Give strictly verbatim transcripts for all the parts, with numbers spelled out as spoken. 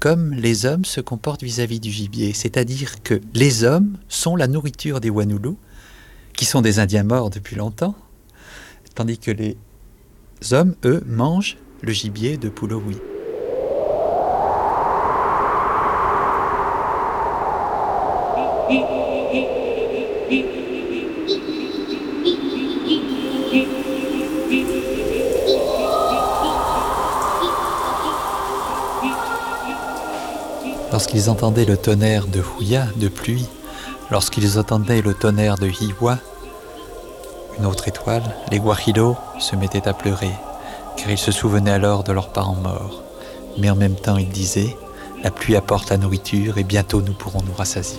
comme les hommes se comportent vis-à-vis du gibier. C'est-à-dire que les hommes sont la nourriture des Wanulu, qui sont des Indiens morts depuis longtemps, tandis que les hommes, eux, mangent le gibier de Pulowi. Lorsqu'ils entendaient le tonnerre de Huya, de pluie, lorsqu'ils entendaient le tonnerre de Hiwa, une autre étoile, les Guajillos se mettaient à pleurer, car ils se souvenaient alors de leurs parents morts. Mais en même temps, ils disaient, la pluie apporte la nourriture et bientôt nous pourrons nous rassasier.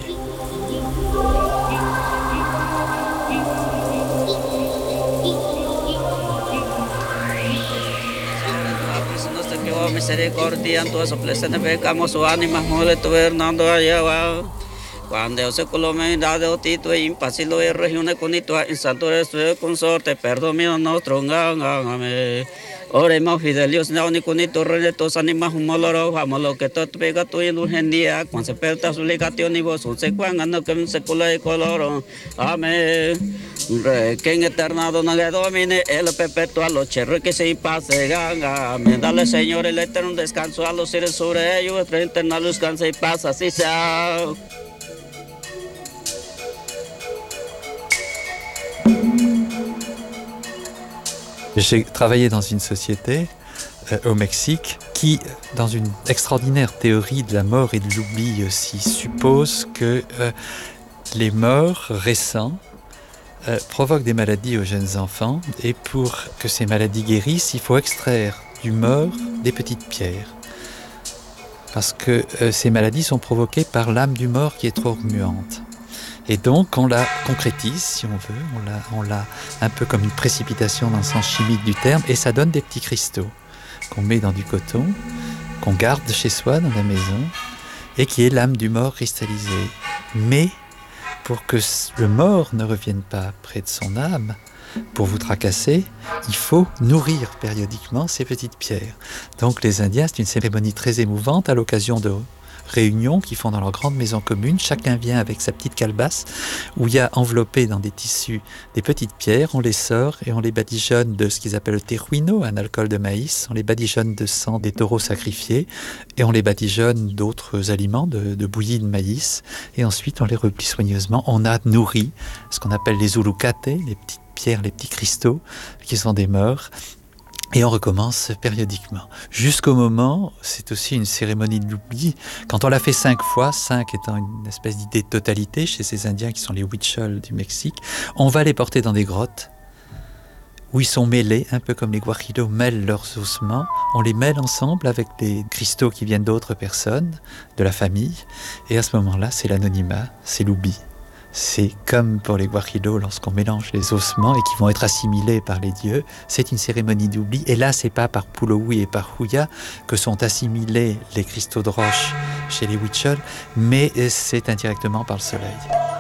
Misericordia, en tu soplesa ne pecamos su ánima, mole tu Hernando allá. Cuando se colome dado tito e impasilo e regione con ito en santo su consorte, perdón nuestro ngangame. Oremos fidelios na ni con ito retos animas humoloro, amolo que tot pega tu en urgendia, cuando se perta su legatio ni vos se cuan no que se cola de coloro. Amén. Que en eternado no le domine el perpetuo a los cherros que se impase ganga. Me dale Señor el eterno descanso a los seres sobre ellos, el eterno descanso y paz, así sea. J'ai travaillé dans une société euh, au Mexique qui, dans une extraordinaire théorie de la mort et de l'oubli aussi, suppose que euh, les morts récents euh, provoquent des maladies aux jeunes enfants et pour que ces maladies guérissent, il faut extraire du mort des petites pierres. Parce que euh, ces maladies sont provoquées par l'âme du mort qui est trop remuante. Et donc, on la concrétise, si on veut, on la, on la un peu comme une précipitation dans le sens chimique du terme, et ça donne des petits cristaux qu'on met dans du coton, qu'on garde chez soi dans la maison, et qui est l'âme du mort cristallisée. Mais, pour que le mort ne revienne pas près de son âme, pour vous tracasser, il faut nourrir périodiquement ces petites pierres. Donc les Indiens, c'est une cérémonie très émouvante à l'occasion de réunions qu'ils font dans leur grande maison commune. Chacun vient avec sa petite calebasse où il y a enveloppé dans des tissus des petites pierres. On les sort et on les badigeonne de ce qu'ils appellent le tejuino, un alcool de maïs. On les badigeonne de sang des taureaux sacrifiés et on les badigeonne d'autres aliments, de, de bouillie de maïs. Et ensuite, on les replie soigneusement. On a nourri ce qu'on appelle les ulucates, les petites pierres, les petits cristaux qui sont des morts. Et on recommence périodiquement. Jusqu'au moment, c'est aussi une cérémonie de l'oubli. Quand on l'a fait cinq fois, cinq étant une espèce d'idée de totalité chez ces Indiens qui sont les Huichol du Mexique, on va les porter dans des grottes où ils sont mêlés, un peu comme les Guajillos mêlent leurs ossements. On les mêle ensemble avec des cristaux qui viennent d'autres personnes, de la famille. Et à ce moment-là, c'est l'anonymat, c'est l'oubli. C'est comme pour les Guajillos lorsqu'on mélange les ossements et qui vont être assimilés par les dieux. C'est une cérémonie d'oubli. Et là, c'est pas par Pulowi et par Huya que sont assimilés les cristaux de roche chez les Huichol, mais c'est indirectement par le soleil.